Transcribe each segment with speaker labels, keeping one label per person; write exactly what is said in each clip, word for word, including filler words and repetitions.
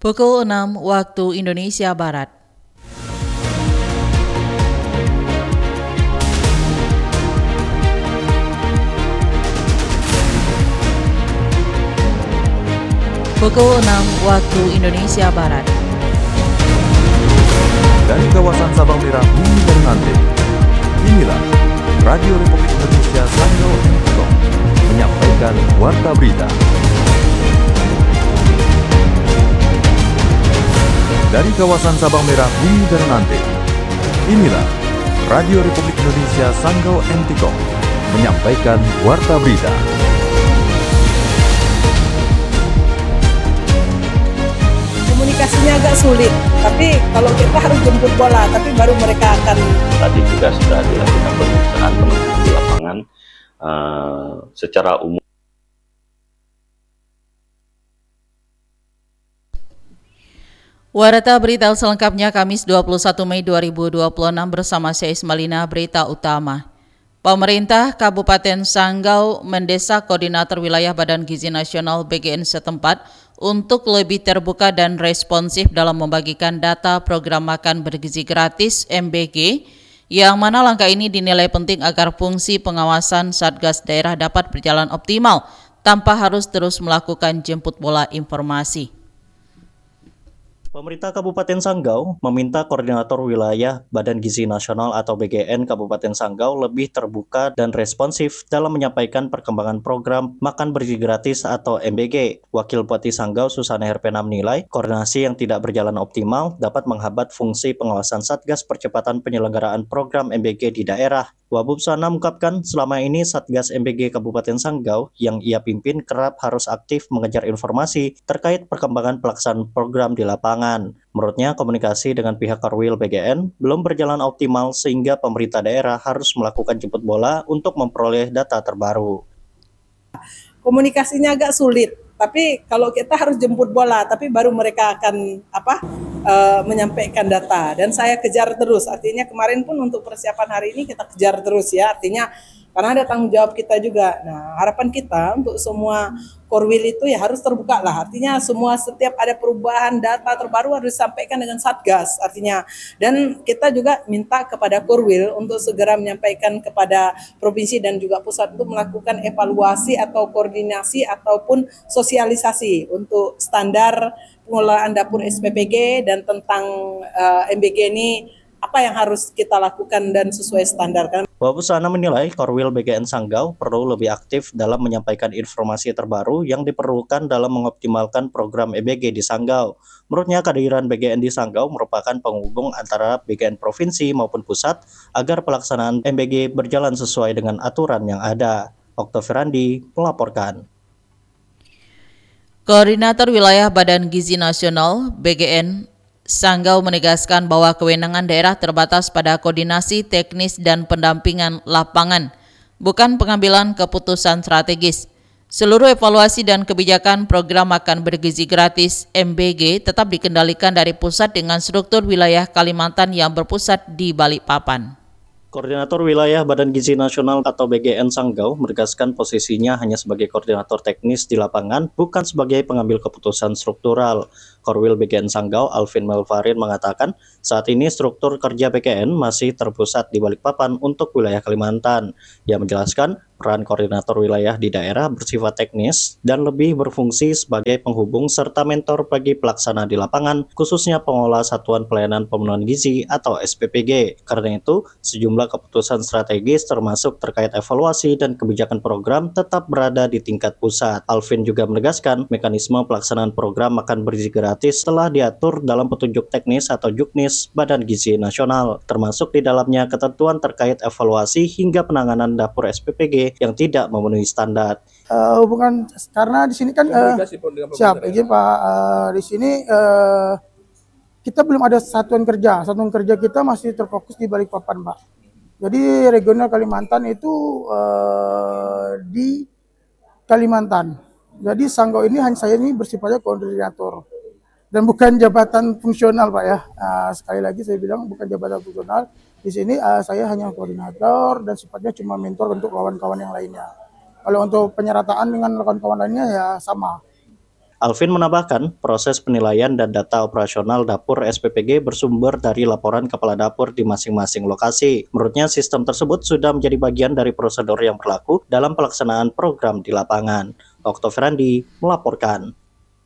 Speaker 1: Pukul enam waktu Indonesia Barat. Pukul enam waktu Indonesia Barat.
Speaker 2: Dari kawasan Sabang Merah Bumi dan Nanti, inilah Radio Republik Indonesia Sanggau M T K menyampaikan warta berita. Dari kawasan Sabang Merah Bumi dan Nanti, inilah Radio Republik Indonesia Sanggau M T K menyampaikan warta berita.
Speaker 3: Komunikasinya agak sulit, tapi kalau kita harus jemput bola, tapi baru mereka akan.
Speaker 4: Tadi juga sudah dilakukan pemeriksaan teman-teman di lapangan uh, secara umum.
Speaker 1: Warta berita selengkapnya Kamis dua puluh satu Mei dua ribu dua puluh enam bersama saya Ismalina. Berita utama. Pemerintah Kabupaten Sanggau mendesak Koordinator Wilayah Badan Gizi Nasional B G N setempat untuk lebih terbuka dan responsif dalam membagikan data program makan bergizi gratis M B G, yang mana langkah ini dinilai penting agar fungsi pengawasan Satgas daerah dapat berjalan optimal tanpa harus terus melakukan jemput bola informasi.
Speaker 5: Pemerintah Kabupaten Sanggau meminta Koordinator Wilayah Badan Gizi Nasional atau B G N Kabupaten Sanggau lebih terbuka dan responsif dalam menyampaikan perkembangan program makan bergizi gratis atau M B G. Wakil Bupati Sanggau Susana Herpena menilai koordinasi yang tidak berjalan optimal dapat menghambat fungsi pengawasan Satgas percepatan penyelenggaraan program M B G di daerah. Wabub Sana mengungkapkan selama ini Satgas M B G Kabupaten Sanggau yang ia pimpin kerap harus aktif mengejar informasi terkait perkembangan pelaksanaan program di lapangan. Menurutnya, komunikasi dengan pihak Korwil B G N belum berjalan optimal sehingga pemerintah daerah harus melakukan jemput bola untuk memperoleh data terbaru.
Speaker 3: Komunikasinya agak sulit, tapi kalau kita harus jemput bola, tapi baru mereka akan apa uh, menyampaikan data. Dan saya kejar terus, artinya kemarin pun untuk persiapan hari ini kita kejar terus ya, artinya karena ada tanggung jawab kita juga. Nah, harapan kita untuk semua Korwil itu ya harus terbuka lah. Artinya semua setiap ada perubahan data terbaru harus disampaikan dengan Satgas artinya. Dan kita juga minta kepada Korwil untuk segera menyampaikan kepada provinsi dan juga pusat untuk melakukan evaluasi atau koordinasi ataupun sosialisasi untuk standar pengelolaan dapur S P P G dan tentang uh, M B G ini apa yang harus kita lakukan dan sesuai standar kan.
Speaker 5: Wabub Sana menilai Korwil B G N Sanggau perlu lebih aktif dalam menyampaikan informasi terbaru yang diperlukan dalam mengoptimalkan program M B G di Sanggau. Menurutnya kehadiran B G N di Sanggau merupakan penghubung antara B G N provinsi maupun pusat agar pelaksanaan M B G berjalan sesuai dengan aturan yang ada. Oktoverandi melaporkan.
Speaker 1: Koordinator Wilayah Badan Gizi Nasional B G N Sanggau menegaskan bahwa kewenangan daerah terbatas pada koordinasi teknis dan pendampingan lapangan, bukan pengambilan keputusan strategis. Seluruh evaluasi dan kebijakan program makan bergizi gratis M B G tetap dikendalikan dari pusat dengan struktur wilayah Kalimantan yang berpusat di Balikpapan.
Speaker 5: Koordinator Wilayah Badan Gizi Nasional atau B G N Sanggau menegaskan posisinya hanya sebagai koordinator teknis di lapangan, bukan sebagai pengambil keputusan struktural. Korwil B G N Sanggau Alvin Melvarin mengatakan saat ini struktur kerja B G N masih terpusat di Balikpapan untuk wilayah Kalimantan. Ia menjelaskan peran koordinator wilayah di daerah bersifat teknis dan lebih berfungsi sebagai penghubung serta mentor bagi pelaksana di lapangan, khususnya pengelola Satuan Pelayanan Pemenuhan Gizi atau S P P G. Karena itu, sejumlah keputusan strategis termasuk terkait evaluasi dan kebijakan program tetap berada di tingkat pusat. Alvin juga menegaskan mekanisme pelaksanaan program makan bergizi gratis telah diatur dalam petunjuk teknis atau Juknis Badan Gizi Nasional, termasuk di dalamnya ketentuan terkait evaluasi hingga penanganan dapur S P P G yang tidak memenuhi standar.
Speaker 6: Uh, hubungan karena di sini kan uh, siap izin Pak, uh, di sini uh, kita belum ada satuan kerja. Satuan kerja kita masih terfokus di Balikpapan, Pak. Jadi regional Kalimantan itu uh, di Kalimantan. Jadi Sanggau ini hanya saya ini bersifatnya koordinator dan bukan jabatan fungsional, Pak ya. Uh, sekali lagi saya bilang bukan jabatan fungsional. Di sini uh, saya hanya koordinator dan sifatnya cuma mentor untuk kawan-kawan yang lainnya. Kalau untuk penyerataan dengan kawan-kawan lainnya ya sama.
Speaker 5: Alvin menambahkan, proses penilaian dan data operasional dapur S P P G bersumber dari laporan kepala dapur di masing-masing lokasi. Menurutnya, sistem tersebut sudah menjadi bagian dari prosedur yang berlaku dalam pelaksanaan program di lapangan. Oktav Randi melaporkan.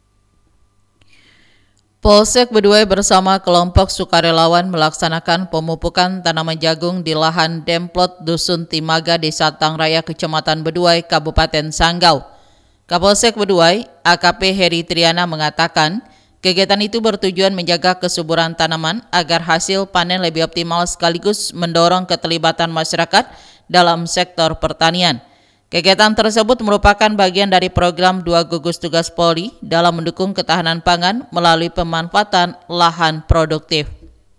Speaker 1: Polsek Beduai bersama kelompok sukarelawan melaksanakan pemupukan tanaman jagung di lahan Demplot Dusun Timaga, Desa Tangraya, Kecamatan Beduai, Kabupaten Sanggau. Kapolsek Beduai, A K P Heri Triana mengatakan, kegiatan itu bertujuan menjaga kesuburan tanaman agar hasil panen lebih optimal sekaligus mendorong keterlibatan masyarakat dalam sektor pertanian. Kegiatan tersebut merupakan bagian dari program dua gugus tugas Polri dalam mendukung ketahanan pangan melalui pemanfaatan lahan produktif.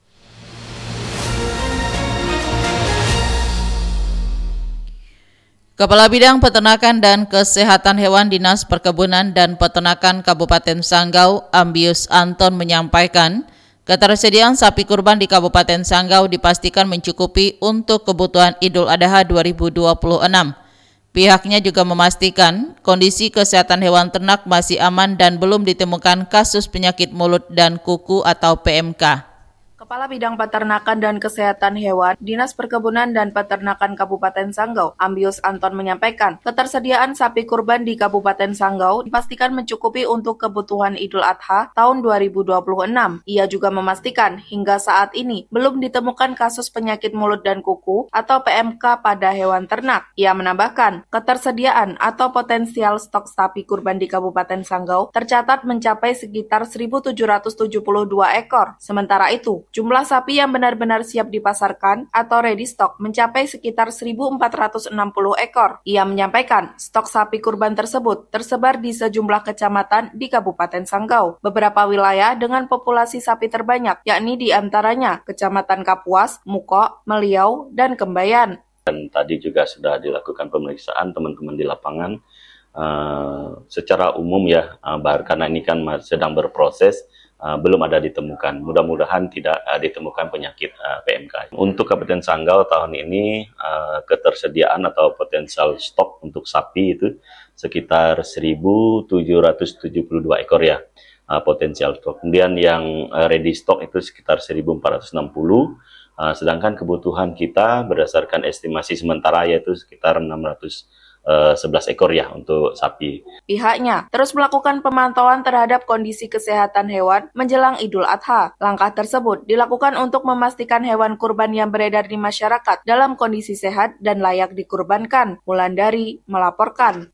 Speaker 1: Kepala Bidang Peternakan dan Kesehatan Hewan Dinas Perkebunan dan Peternakan Kabupaten Sanggau, Ambius Anton menyampaikan, ketersediaan sapi kurban di Kabupaten Sanggau dipastikan mencukupi untuk kebutuhan Idul Adha dua ribu dua puluh enam. Pihaknya juga memastikan kondisi kesehatan hewan ternak masih aman dan belum ditemukan kasus penyakit mulut dan kuku atau P M K.
Speaker 7: Kepala Bidang Peternakan dan Kesehatan Hewan, Dinas Perkebunan dan Peternakan Kabupaten Sanggau, Ambius Anton menyampaikan, ketersediaan sapi kurban di Kabupaten Sanggau dipastikan mencukupi untuk kebutuhan Idul Adha tahun dua ribu dua puluh enam. Ia juga memastikan hingga saat ini belum ditemukan kasus penyakit mulut dan kuku atau P M K pada hewan ternak. Ia menambahkan, ketersediaan atau potensial stok sapi kurban di Kabupaten Sanggau tercatat mencapai sekitar seribu tujuh ratus tujuh puluh dua ekor. Sementara itu, jumlah sapi yang benar-benar siap dipasarkan atau ready stock mencapai sekitar seribu empat ratus enam puluh ekor. Ia menyampaikan, stok sapi kurban tersebut tersebar di sejumlah kecamatan di Kabupaten Sanggau. Beberapa wilayah dengan populasi sapi terbanyak, yakni di antaranya Kecamatan Kapuas, Muko, Meliau, dan Kembayan.
Speaker 4: Dan tadi juga sudah dilakukan pemeriksaan teman-teman di lapangan. Uh, secara umum ya, uh, karena ini kan sedang berproses, Uh, belum ada ditemukan. Mudah-mudahan tidak uh, ditemukan penyakit uh, P M K. Untuk Kabupaten Sanggau tahun ini uh, ketersediaan atau potensial stok untuk sapi itu sekitar seribu tujuh ratus tujuh puluh dua ekor ya, uh, potensial stok. Kemudian yang uh, ready stock itu sekitar seribu empat ratus enam puluh. Uh, sedangkan kebutuhan kita berdasarkan estimasi sementara yaitu sekitar enam ratus sebelas ekor ya untuk sapi.
Speaker 7: Pihaknya terus melakukan pemantauan terhadap kondisi kesehatan hewan menjelang Idul Adha. Langkah tersebut dilakukan untuk memastikan hewan kurban yang beredar di masyarakat dalam kondisi sehat dan layak dikurbankan. Wulandari melaporkan.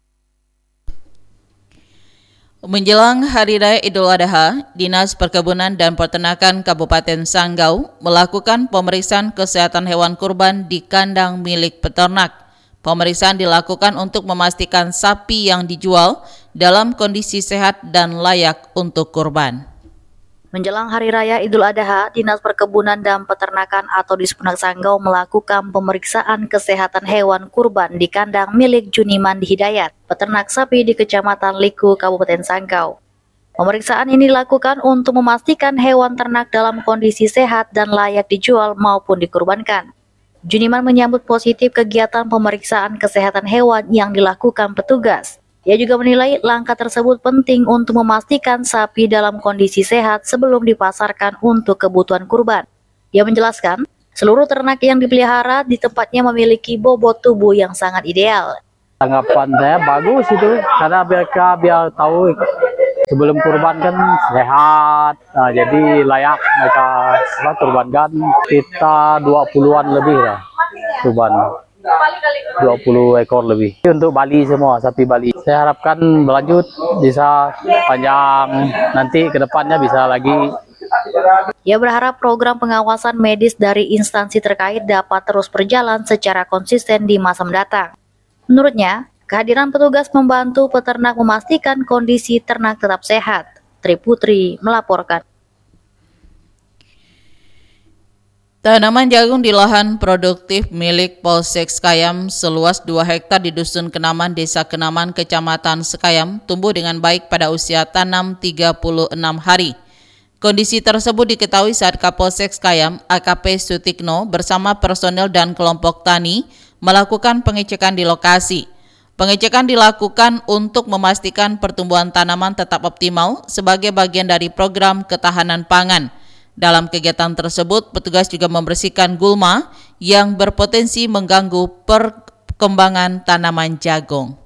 Speaker 1: Menjelang Hari Raya Idul Adha, Dinas Perkebunan dan Peternakan Kabupaten Sanggau melakukan pemeriksaan kesehatan hewan kurban di kandang milik peternak. Pemeriksaan dilakukan untuk memastikan sapi yang dijual dalam kondisi sehat dan layak untuk kurban.
Speaker 8: Menjelang Hari Raya Idul Adha, Dinas Perkebunan dan Peternakan atau Dispenak Sanggau melakukan pemeriksaan kesehatan hewan kurban di kandang milik Juniman Hidayat, peternak sapi di Kecamatan Liku, Kabupaten Sanggau. Pemeriksaan ini dilakukan untuk memastikan hewan ternak dalam kondisi sehat dan layak dijual maupun dikurbankan. Juniman menyambut positif kegiatan pemeriksaan kesehatan hewan yang dilakukan petugas. Ia juga menilai langkah tersebut penting untuk memastikan sapi dalam kondisi sehat sebelum dipasarkan untuk kebutuhan kurban. Ia menjelaskan, seluruh ternak yang dipelihara di tempatnya memiliki bobot tubuh yang sangat ideal.
Speaker 9: Tanggapan saya bagus itu, karena mereka biar tahu sebelum kurban kan sehat, nah, jadi layak mereka kurbankan. Kita dua puluhan lebih lah kurban, dua puluh ekor lebih. Untuk Bali semua, sapi Bali. Saya harapkan berlanjut, bisa panjang, nanti ke depannya bisa lagi.
Speaker 8: Ia berharap program pengawasan medis dari instansi terkait dapat terus berjalan secara konsisten di masa mendatang. Menurutnya, kehadiran petugas membantu peternak memastikan kondisi ternak tetap sehat. Tri Putri melaporkan.
Speaker 1: Tanaman jagung di lahan produktif milik Polsek Sekayam seluas dua hektar di Dusun Kenaman, Desa Kenaman, Kecamatan Sekayam tumbuh dengan baik pada usia tanam tiga puluh enam hari. Kondisi tersebut diketahui saat Kapolsek Sekayam A K P Sutikno bersama personel dan kelompok tani melakukan pengecekan di lokasi. Pengecekan dilakukan untuk memastikan pertumbuhan tanaman tetap optimal sebagai bagian dari program ketahanan pangan. Dalam kegiatan tersebut, petugas juga membersihkan gulma yang berpotensi mengganggu perkembangan tanaman jagung.